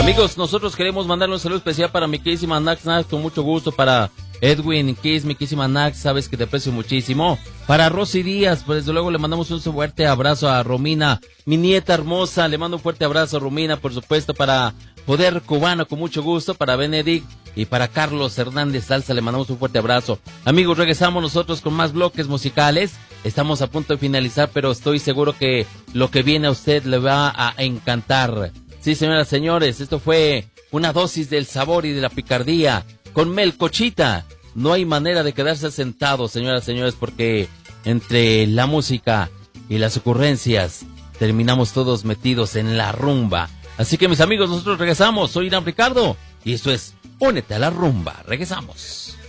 Amigos, nosotros queremos mandarle un saludo especial para mi queridísima Nax, con mucho gusto, para Edwin Kiss, mi queridísima Nax, sabes que te aprecio muchísimo. Para Rosy Díaz, pues desde luego le mandamos un fuerte abrazo a Romina, mi nieta hermosa, le mando un fuerte abrazo a Romina, por supuesto, para Poder Cubano, con mucho gusto, para Benedict y para Carlos Hernández Salsa, le mandamos un fuerte abrazo. Amigos, regresamos nosotros con más bloques musicales, estamos a punto de finalizar, pero estoy seguro que lo que viene a usted le va a encantar. Sí, señoras y señores, esto fue una dosis del sabor y de la picardía con Melcochita. No hay manera de quedarse sentado, señoras y señores, porque entre la música y las ocurrencias terminamos todos metidos en la rumba. Así que mis amigos, nosotros regresamos. Soy Irán Ricardo y esto es Únete a la Rumba. Regresamos.